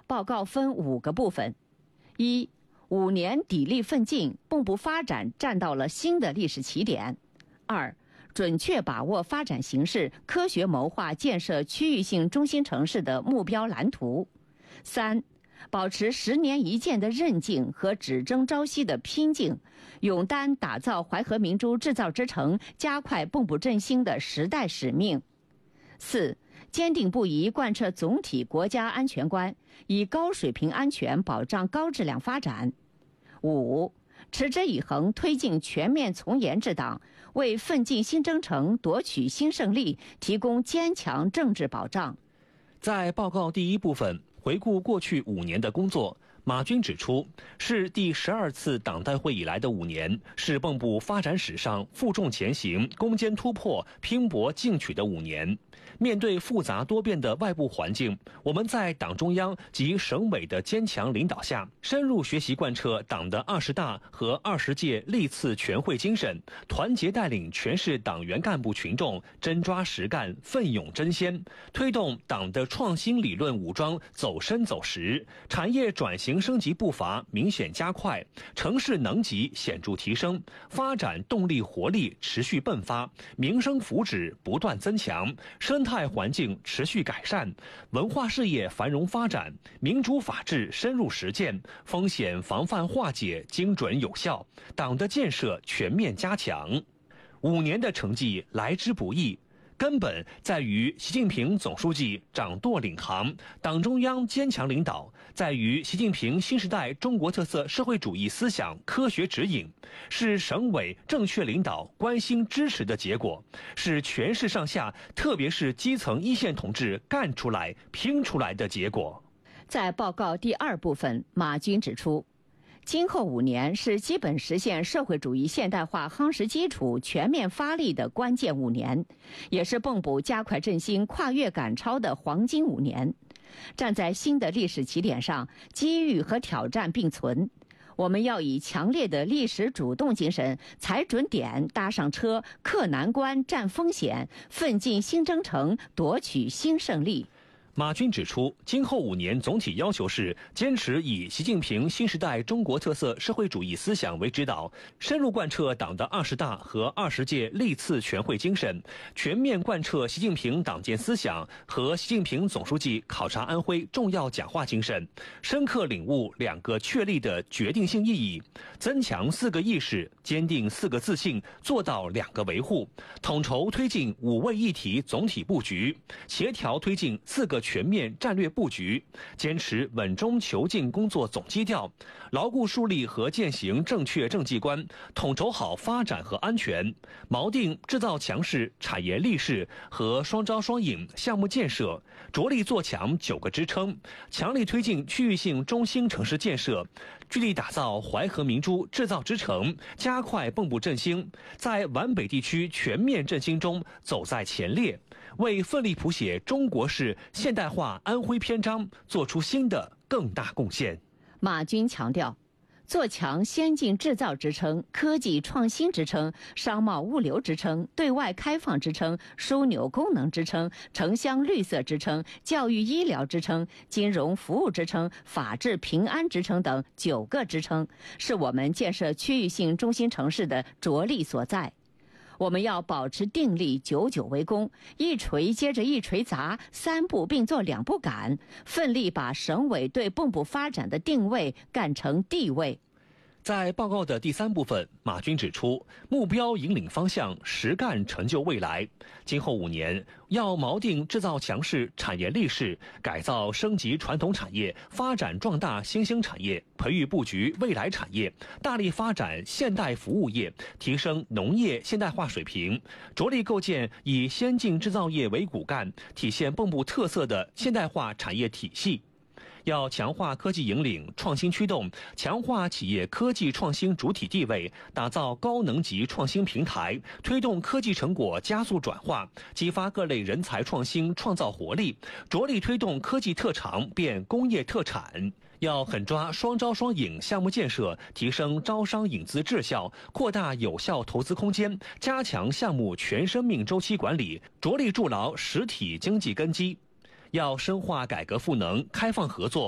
报告分5个部分：一、5年砥砺奋进，蚌埠发展站到了新的历史起点；二、准确把握发展形势，科学谋划建设区域性中心城市的目标蓝图；三、保持10年一见的韧劲和只争朝夕的拼劲，勇担打造淮河明珠制造之城，加快蚌埠振兴的时代使命；四、坚定不移贯彻总体国家安全观，以高水平安全保障高质量发展；五、持之以恒推进全面从严治党，为奋进新征程夺取新胜利提供坚强政治保障。 在报告第一部分回顾过去5年的工作，马军指出，是第12次党代会以来的5年，是蚌埠发展史上负重前行、攻坚突破、拼搏进取的5年。面对复杂多变的外部环境，我们在党中央及省委的坚强领导下，深入学习贯彻党的20大和20届历次全会精神，团结带领全市党员干部群众真抓实干、奋勇争先，推动党的创新理论武装走深走实，产业转型升级步伐明显加快，城市能级显著提升，发展动力活力持续迸发，民生福祉不断增强，生态环境持续改善，文化事业繁荣发展，民主法治深入实践，风险防范化解精准有效，党的建设全面加强。5年的成绩来之不易，根本在于习近平总书记掌舵领航，党中央坚强领导，在于习近平新时代中国特色社会主义思想科学指引，是省委正确领导关心支持的结果，是全市上下特别是基层一线同志干出来拼出来的结果。 在报告第2部分，马军指出，今后5年是基本实现社会主义现代化夯实基础、全面发力的关键5年，也是蚌埠加快振兴、跨越赶超的黄金5年。站在新的历史起点上，机遇和挑战并存，我们要以强烈的历史主动精神，踩准点，搭上车，克难关，战风险，奋进新征程，夺取新胜利。 马军指出，今后5年总体要求是坚持以习近平新时代中国特色社会主义思想为指导，深入贯彻党的20大和20届历次全会精神，全面贯彻习近平党建思想和习近平总书记考察安徽重要讲话精神，深刻领悟2个确立的决定性意义，增强4个意识，坚定4个自信，做到2个维护，统筹推进5位一体总体布局，协调推进4个全面战略布局，坚持稳中求进工作总基调，牢固树立和践行正确政绩观，统筹好发展和安全，锚定制造强势、产业力势和双招双引项目建设，着力做强9个支撑，强力推进区域性中心城市建设，聚力打造淮河明珠制造之城，加快蚌埠振兴，在皖北地区全面振兴中走在前列，为奋力谱写中国式现代化安徽篇章做出新的更大贡献。 马军强调，做强先进制造支撑、科技创新支撑、商贸物流支撑、对外开放支撑、枢纽功能支撑、城乡绿色支撑、教育医疗支撑、金融服务支撑、法治平安支撑等9个支撑，是我们建设区域性中心城市的着力所在。我们要保持定力，久久为功，一锤接着一锤砸，3步并作2步赶，奋力把省委对蚌埠发展的定位干成地位。 在报告的第3部分，马军指出，目标引领方向，实干成就未来。今后5年，要锚定制造强势、产业力势，改造升级传统产业，发展壮大新兴产业，培育布局未来产业，大力发展现代服务业，提升农业现代化水平，着力构建以先进制造业为骨干，体现蚌埠特色的现代化产业体系。要强化科技引领、创新驱动，强化企业科技创新主体地位，打造高能级创新平台，推动科技成果加速转化，激发各类人才创新创造活力，着力推动科技特长变工业特产。要狠抓双招双引项目建设，提升招商引资质效，扩大有效投资空间，加强项目全生命周期管理，着力筑牢实体经济根基。要深化改革赋能、开放合作，